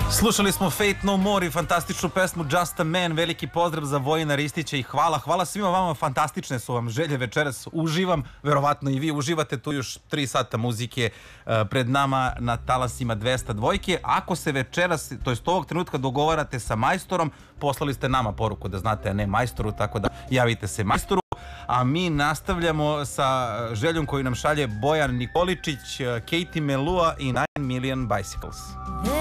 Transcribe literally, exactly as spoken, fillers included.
Slušali smo Fate No More i fantastičnu pesmu Just a Man. Veliki pozdrav za Vojina Ristića i hvala. Hvala svima vama, fantastične su vam želje večeras. Uživam, verovatno i vi uživate tu još tri sata muzike pred nama na talasima dvesta dvojke. Ako se večeras, to jest ovog trenutka dogovarate sa majstorom, poslali ste nama poruku da znate, a ne majstoru, tako da javite se majstoru. A mi nastavljamo sa željom koju nam šalje Bojan Nikoličić, Katie Melua i Nine Million Bicycles.